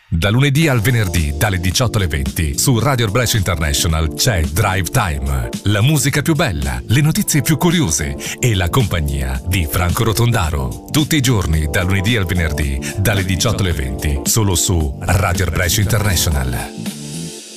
Da lunedì al venerdì, dalle 18 alle 20, su Radio Brescia International c'è Drive Time. La musica più bella, le notizie più curiose e la compagnia di Franco Rotondaro. Tutti i giorni, da lunedì al venerdì, dalle 18 alle 20, solo su Radio Brescia International.